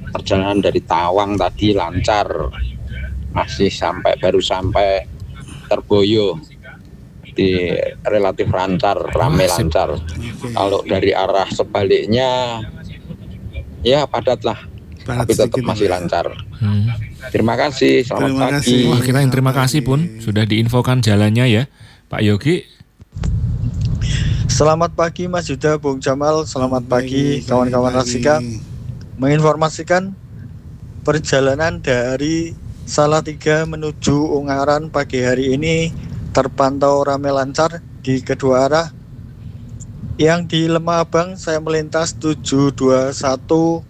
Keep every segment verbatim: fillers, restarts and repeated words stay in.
perjalanan dari Tawang tadi lancar, masih sampai baru sampai Terboyo di relatif lancar, ramai lancar. Kalau dari arah sebaliknya ya padat lah, tapi tetap masih lancar. Hmm. Terima kasih, selamat terima pagi. Kasih. Wah, kita yang terima kasih pun sudah diinfokan jalannya ya, Pak Yogi. Selamat pagi Mas Yuda, Bung Jamal, selamat pagi kawan-kawan Rasika. Menginformasikan perjalanan dari Salatiga menuju Ungaran pagi hari ini terpantau ramai lancar di kedua arah. Yang di Lemah Abang saya melintas tujuh dua satu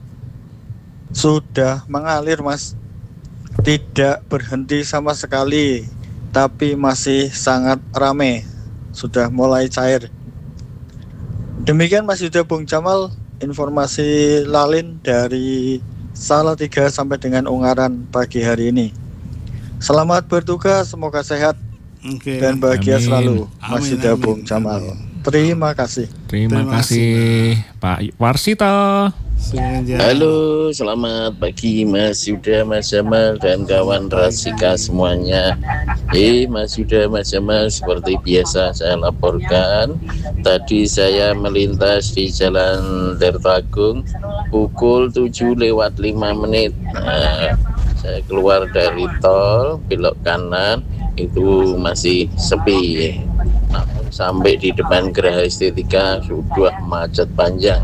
sudah mengalir Mas, tidak berhenti sama sekali, tapi masih sangat ramai, sudah mulai cair. Demikian Mas Yuda, Bung Jamal, informasi lalin dari Salatiga sampai dengan Ungaran pagi hari ini. Selamat bertugas, semoga sehat okay. dan bahagia amin. Selalu Mas Yuda, Bung Jamal. Terima kasih. Terima, Terima kasih Pak Warsito. Halo, selamat pagi Mas Yuda, Mas Jamal dan kawan Rasika semuanya. Eh Mas Yuda, Mas Jamal, seperti biasa saya laporkan. Tadi saya melintas di Jalan Tirtagung pukul tujuh lewat lima menit. Nah, saya keluar dari tol belok kanan itu masih sepi. Namun sampai di depan Geraha Estetika sudah macet panjang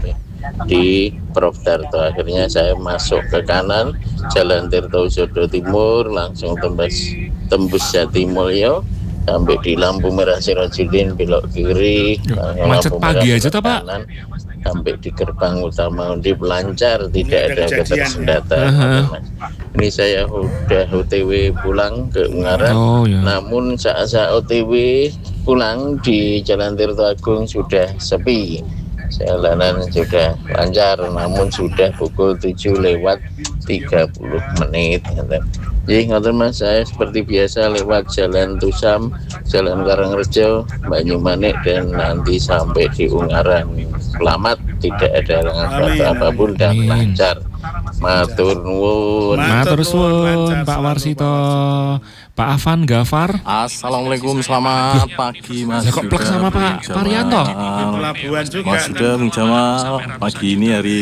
di Prof Darto. Akhirnya saya masuk ke kanan Jalan Tirtosodo Timur, langsung tembus tembus Jatimulyo sampai di lampu merah Sirojudin belok kiri. Macet pagi aja toh Pak? Sampai di gerbang utama Undip lancar, tidak ada ketersendatan. Uh-huh. Ini saya sudah O T W pulang ke Ungaran. Oh, ya. Namun saat-saat O T W pulang di Jalan Tirto Agung sudah sepi. Jalanan sudah lancar, namun sudah pukul tujuh lewat tiga puluh menit. Jadi ngoten Mas, saya seperti biasa lewat Jalan Tusam, Jalan Karangrejo, Banyumanik dan nanti sampai di Ungaran. Selamat, tidak ada halangan apapun dan lancar. Matur nuwun. Matur suwun Pak Warsito. Pak Afan Gafar. Assalamualaikum, selamat pagi Mas. Ya kok plek sama Pak Parianto. Mas Yuda, Bung Jamal. Pagi ini hari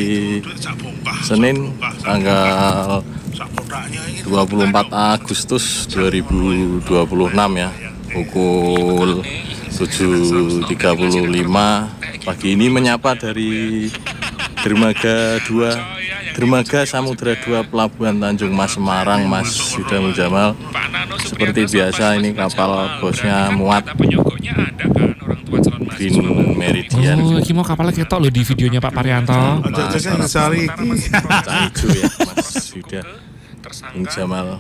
Senin tanggal dua puluh empat Agustus dua ribu dua puluh enam ya. Pukul tujuh tiga puluh lima pagi ini menyapa dari Dermaga dua Dermaga Samudra dua Pelabuhan Tanjung Mas Semarang, Mas Yuda, Bung Jamal. Seperti biasa ini kapal bosnya muat Green Meridian. Oh, ini mau kapalnya ketok loh di videonya Pak Parianto. Ojo-ojo sorry. Hijau ya Mas Yuda, Bung Jamal.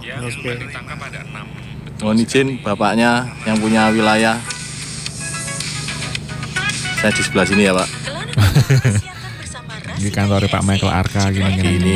Mohon izin bapaknya yang punya wilayah. Saya di sebelah sini ya Pak. Ini kantor Pak Michael Arka gini-gini. Ini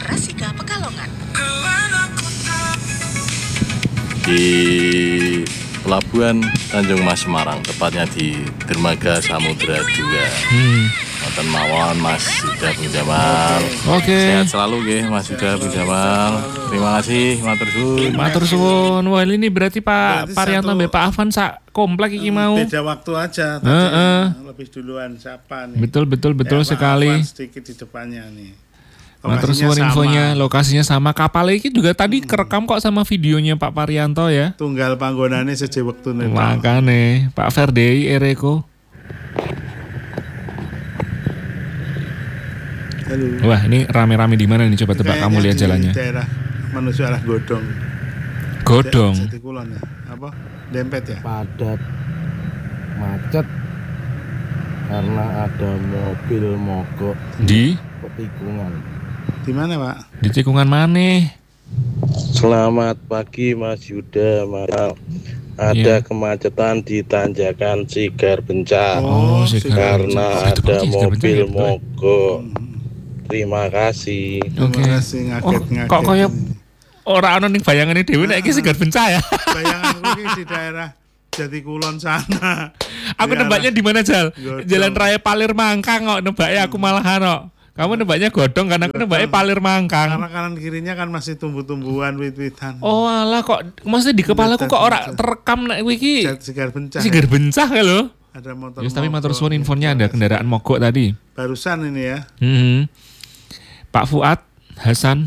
di Pelabuhan Tanjung Mas Semarang, tepatnya di Dermaga Samudra dua. Hmm. Wonten mawon Mas Yuda, Bung Jamal. Oke. Okay. Sehat selalu nggih Mas Yuda, Bung Jamal. Terima kasih, matur suwun. Matur suwun. Wah, ini berarti Pak Parianto mbek Pak Afan sak komplek iki mau. Beda waktu aja. Tadi uh-uh. lebih duluan siapa nih? Betul betul betul ya, sekali. Sedikit di depannya nih. Matur suwun infonya, lokasinya sama. Kapal iki juga tadi hmm. kerekam kok sama videonya Pak Parianto ya. Tunggal panggonane seje wektune. Makane Pak Verdei Ereko. Halo. Wah, ini rame-rame di mana nih, coba tebak kamu lihat jalannya. Daerah menuju arah Godong. Godong. Jatikulon ya. Apa? Dempet ya? Padat. Macet. Karena ada mobil mogok di tikungan. Di mana, Pak? Di tikungan mana? Selamat pagi Mas Yuda, Mas. Ada yeah. kemacetan di Tanjakan Sigar Bencah. Oh, karena Sigar. ada mobil mogok. Terima kasih. Oke. Okay. Oh, kok koyo ora ana ning bayangane dhewe nek iki Sigar Bencah ya. Bayanganku iki di daerah Jatikulon sana. Aku nebaknya di mana, Jal? Jalan Raya Palir Mangkang kok nebaknya aku malahan kok. Kamu nebaknya godong karena aku nebaknya palir mangkang. Karena kanan kirinya kan masih tumbuh-tumbuhan, wit-witan. Oh alah kok maksudnya di kepalaku kok ora terekam nek iki. Sigar bencah. Sigar bencah ya lho. Ada motor. Yes, tapi matur suwun infonya ada kendaraan mogok tadi. Barusan ini ya. Hmm. Pak Fuad Hasan.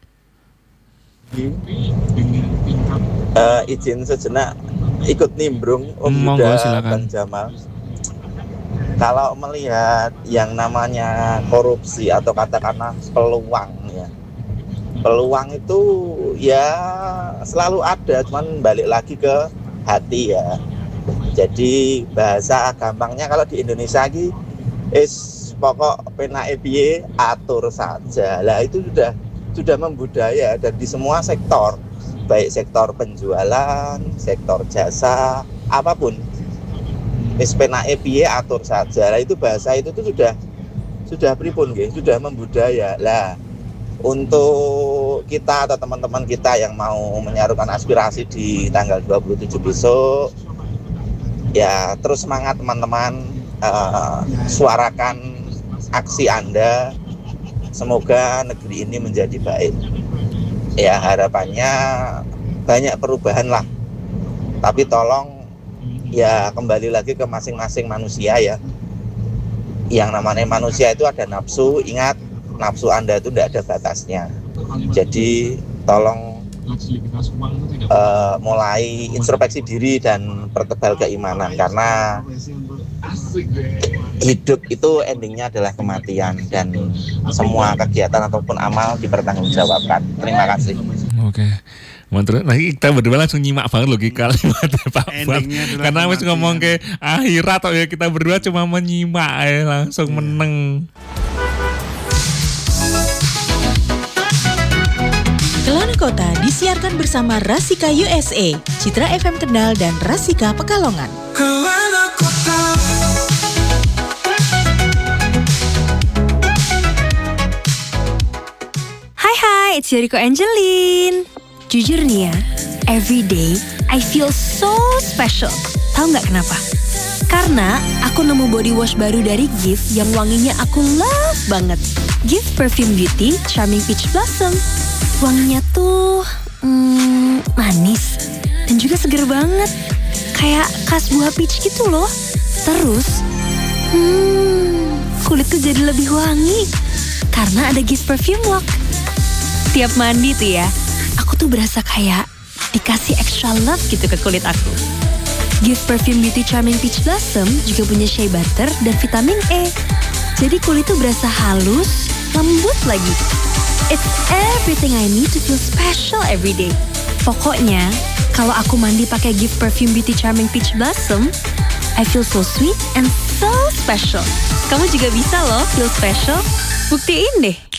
Uh, izin sejenak ikut nimbrung Om Monggo, Yuda, silakan. Bang Jamal. Kalau melihat yang namanya korupsi atau katakanlah peluang ya, peluang itu ya selalu ada, cuman balik lagi ke hati ya. Jadi bahasa gampangnya kalau di Indonesia lagi is pokok penake piye atur saja. Lah itu sudah sudah membudaya dan di semua sektor, baik sektor penjualan, sektor jasa, apapun. Wis penake piye atur saja. Lah itu bahasa itu tuh sudah sudah pripun nggih, sudah membudaya. Lah untuk kita atau teman-teman kita yang mau menyarukan aspirasi di tanggal dua puluh tujuh besok, ya terus semangat teman-teman, uh, suarakan aksi Anda. Semoga negeri ini menjadi baik. Ya harapannya banyak perubahan lah. Tapi tolong ya kembali lagi ke masing-masing manusia ya. Yang namanya manusia itu ada nafsu, ingat nafsu Anda itu tidak ada batasnya. Jadi tolong uh, mulai introspeksi diri dan pertebal keimanan, karena hidup itu endingnya adalah kematian dan semua kegiatan ataupun amal dipertanggungjawabkan. Terima kasih. Oke. Mantul. Nah kita berdua langsung nyimak banget loh kalimatnya Pak Fuad. Karena wis ngomong ke akhirat atau ya kita berdua cuma menyimak ya langsung yeah. meneng. Kelana Kota disiarkan bersama Rasika U S A, Citra F M Kendal dan Rasika Pekalongan. Kelana Kota. Hai hai, it's Yoriko Angelin. Jujur nih ya, every day I feel so special. Tahu nggak kenapa? Karena aku nemu body wash baru dari Gift yang wanginya aku love banget. Gift Perfume Beauty Charming Peach Blossom. Wanginya tuh hmm, manis dan juga seger banget. Kayak khas buah peach gitu loh. Terus, hmm, kulitku jadi lebih wangi karena ada Gift Perfume Lock. Tiap mandi tuh ya, aku tuh berasa kayak dikasih extra love gitu ke kulit aku. Gift Perfume Beauty Charming Peach Blossom juga punya shea butter dan vitamin E. Jadi kulit tuh berasa halus, lembut lagi. It's everything I need to feel special every day. Pokoknya, kalau aku mandi pakai Gift Perfume Beauty Charming Peach Blossom, I feel so sweet and so special. Kamu juga bisa loh feel special. Buktiin deh.